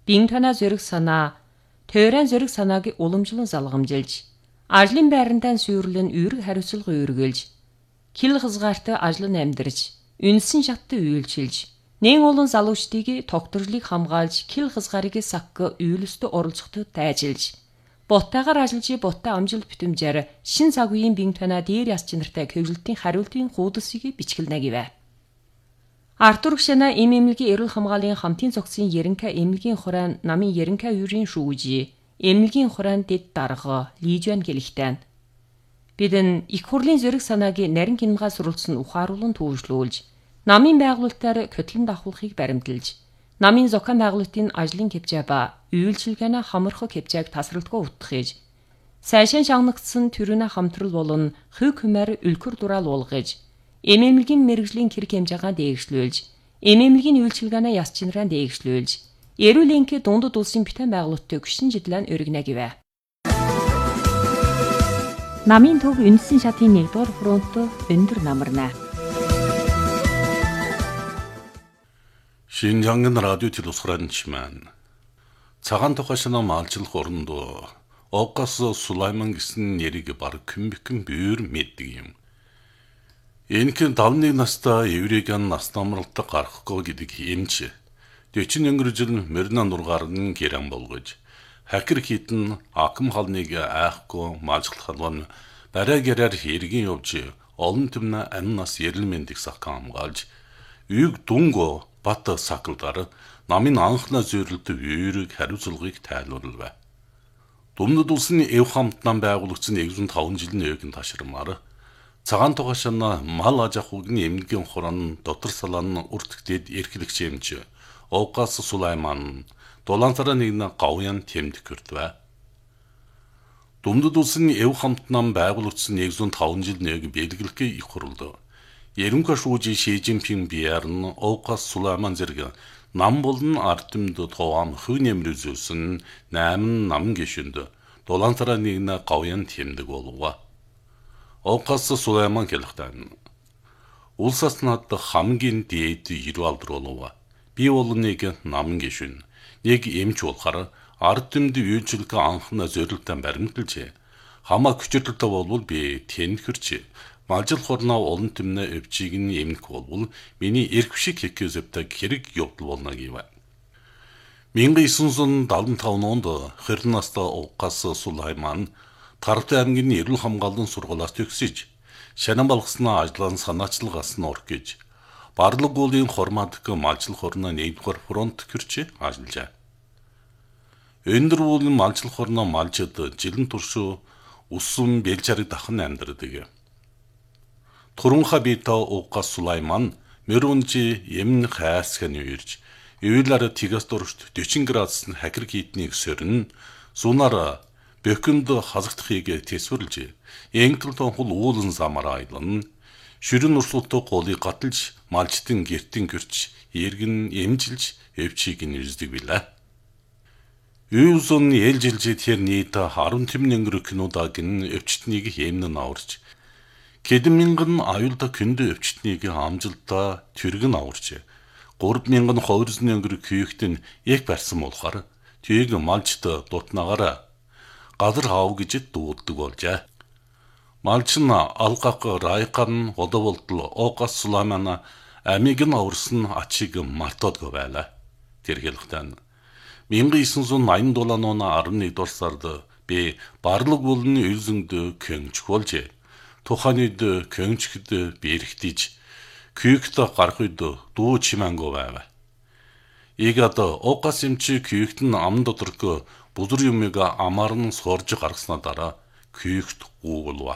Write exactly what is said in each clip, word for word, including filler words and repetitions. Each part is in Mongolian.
Бие танаа зориг санаа, тойрон зориг санааг уламжлан залгамжилж, ажлын байрандаа сүйрлэн үүрэг хариуцлага өргөлж, хил хязгаартай ажлын амьдарч, үнсэн шаттай үйлчилж, нэн олон залуучдыг тогтворлыг хамгаалж, хил хязгаарыг сакка үйлстэй оролцоход тайжилж, боттайгаар ажиллаж боттой амжилт битэмжээр шин цаг үеийн бие танаа дээр яс чинартай хэвлэлтийн хариултын хуудасыг бичгэлнэ гэвэ. Артур Гшана эм эмнэлгийн эрүүл хамгааллын хамтын зохицын Ерөнхий эмнэлгийн хураан намын Ерөнхий аюурын шүүжи, эмнэлгийн хураан дэд дарга Лижиан гэлэхтэн. Бидэн их хурлын зориг санааг нарийн хянамгаа сурвалжсан ухааруулан төвшлүүлж, намын байгуулалтаар көтлөн давхуулахыг баримталж, намын зохион байгуулалтын ажлын хэвжээ ба үйлчилгээний хамархаг хэвжээг тасралтгүй утгахж, сайшин шагнагдсан төрөнө хамтрал болон хөг хэмээр үлгэр дураал уулгаж, эм эмнэлгийн мэрэгжлийн хэрэг хэмжээгээ дээгшлүүлж, эм эмнэлгийн үйлчилгээний яс чинраа дээгшлүүлж, эрүүл энхи дундад улсын битэн байгуулалтыг гүшин жилэн өргөнө гэвэ. Намын төв үндсэн шатын нэгдүгээр фронт өндөр намарна. Шинжангын радио телусгаранчман. Цагаан тухайшна малжлах орондоо Окас Сулайман гэсэн нэрийг баг кэмбэкэн бүүр мэддэг юм. Энэхэн давны настай еврейган нас намралтай гарахгүй гэдэг эмч. дөчн өнгөр жил мөрнө нургаар нь гэрэн болгож, хакер хитэн акм халныг айхгүй малжлах халуун барай гэрээр хэргийн явж, олон түмнэ амнаас ярилмэндик сахкан хамгаалж, үйг дунго бат саклдар намын анхна зөөрөлд үйрэг хариуцлагыг тайлбарлав. Думнад улсын эв хамтнан байгуулагдсан нэгдүгээр таван жилийн өвгөн ташрамаар цагаан тухайшна мал аж ахуйн эмнэлгийн хураан дотор салаан үртгэдэд эрхлэгч эмч Окас Сулайман долоонсараа нэгнэ гавьян тэмдэг хүрдвэ. Думдад улсын эв хамтнан байгуулагдсан нэгдүгээр таван жилийн өвгөн бэлгэлэхээ их хурлаа. Ерөнхий шүүжи Ши Жинпин биярн Окас Сулайман зэрэг нам болон артемд товам хүйн эмрүүзүүлсэн найман нам гишүнд долоонсараа нэгнэ гавьян тэмдэг болов. Окас Сулайман гэлэхтэн. Улсаас над хамгийн дээд ерөөл болов. Би бол нэг нам гишүн. Нэг эмч болохоор артемд үйлчлэг анхна зорилттой баримталж хамаа хүчтэй болвол би тэнхэрч малжил хорноо олон түмнэ өвчийг нь эмнэх болвол миний эрх шиг хэкэзэвтэй хэрэг явдал болно гэв. 천구백칠십오 онд хорин настай Окас Сулайман Тартай аймгийн эрүүл хамгааллын сургуулиас төгсөж, шанан болгосноо ажлын санаачлагаас нь орхиж, барлаг уулын хормадг малжлах хорноо нэгдүгээр фронт хүрч ажиллажээ. Өндөр уулын малжлах хорноо малжид жилэн туршуу усан бэлчарыг дахин амьдардаг. Турунха бита Окас Сулайман мөрөнжи эмн хайсганы үерж, эвэлэр тигас дуршд дөчн градус хакер хитнийг сөрн, сунара бөкөнд хазагдахыг тэсвэрлж, энгтэлтэн хул уулан замаар айлан, шүрэн урсуултаа голыг гаталж, малжтын гертэн гэрч, эргэн эмжилж, өвчийг нь үздэг билээ. Үйсэн ээлжилж тэр нийт арван тэмнэн өнгөрөх кинодаг нь өвчтнийг хэмнэн аварч, хэдэн мянган аюултай күндэ өвчтнийг амжилтаа тэргэн аварч, гурван мянган ховрзны өнгөрөх хүйхтэн яг барьсан болохоор, тийг малжт дутнаагаараа газар хаав гэж дууддаг болжээ. Малчин алгак райкан одоволтол Окас Сулайман амиг нь аварсан ачиг мартодго байлаа. Тэр хэлэхдээ 천구백팔십칠 оны арван нэгдүгээр сард би барлаг болны үйлзэнд көнгч болж, тухайн үед көнгчд би эрэхтиж, күйгт гарах үед дуу чимээнгүй байв. Игад Окас эмч күйгт нь ам доторг бузар юмыг амаар нь сорж гаргаснаа дараа күйгт гууглав.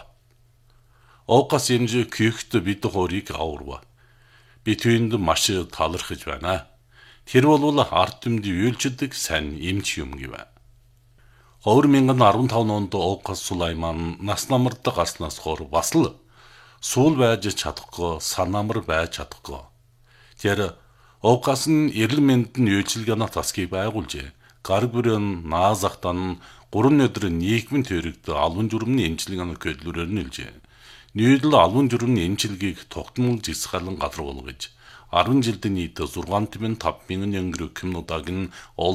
Окас эмч күйгт бид хоорыг аварв. Би түүнд маш талархаж байна. Тэр бол артемд үйлчдэг сайн эмч юм гэв. две тысячи десятый онд Окас Сулайман нас намарт гарснаас хор бас л суул байж чадахгүй, санамар байж чадахгүй. Тэр Окас нь эрүүл мэндийн үйлчилгээний засгийг байгуулжээ. Гар бүрэн наазахтан гурван өдөр нийгмийн төрөгд албан журмын эмчилгээний хөдөлгөөр нь илжээ. Нийлэл албан журмын эмчилгээг тогтмол зэсгалан газар болгож, арван жилдээ нийт зургаан тэмэн таван мянган өнгөрөх юмнуудыг нь